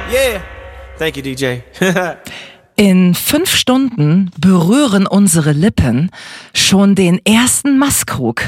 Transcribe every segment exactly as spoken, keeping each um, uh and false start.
Yeah. Thank you, D J. In fünf Stunden berühren unsere Lippen schon den ersten Maßkrug.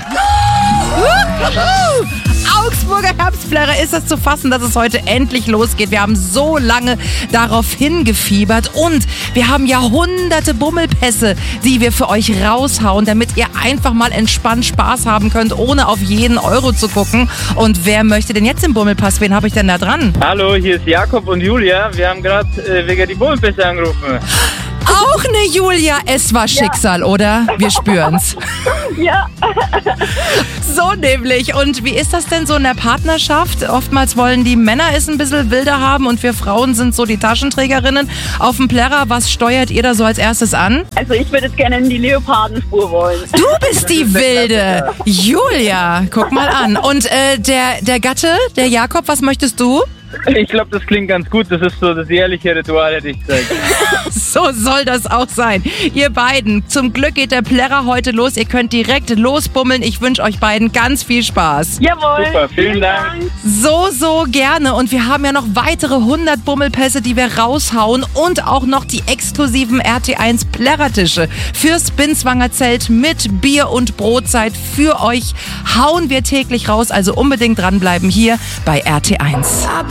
Augsburger Herbstplärrer, ist es zu fassen, dass es heute endlich losgeht. Wir haben so lange darauf hingefiebert und wir haben Jahrhunderte Bummelpässe, die wir für euch raushauen, damit ihr einfach mal entspannt Spaß haben könnt, ohne auf jeden Euro zu gucken. Und wer möchte denn jetzt den Bummelpass? Wen habe ich denn da dran? Hallo, hier ist Jakob und Julia. Wir haben gerade äh, wegen die Bummelpässe angerufen. Auch eine Julia, es war Schicksal, ja. Oder? Wir spüren's. Ja. So nämlich. Und wie ist das denn so in der Partnerschaft? Oftmals wollen die Männer es ein bisschen wilder haben und wir Frauen sind so die Taschenträgerinnen. Auf dem Plärrer, was steuert ihr da so als erstes an? Also ich würde jetzt gerne in die Leopardenspur wollen. Du bist die Wilde. Julia, guck mal an. Und äh, der, der Gatte, der Jakob, was möchtest du? Ich glaube, das klingt ganz gut. Das ist so das jährliche Ritual, hätte ich gesagt. So soll das auch sein. Ihr beiden, zum Glück geht der Plärrer heute los. Ihr könnt direkt losbummeln. Ich wünsche euch beiden ganz viel Spaß. Jawohl. Super, vielen Dank. So, so gerne. Und wir haben ja noch weitere hundert Bummelpässe, die wir raushauen. Und auch noch die exklusiven R T eins Plärrertische fürs Binswanger Zelt mit Bier und Brotzeit für euch. Hauen wir täglich raus. Also unbedingt dranbleiben hier bei R T eins.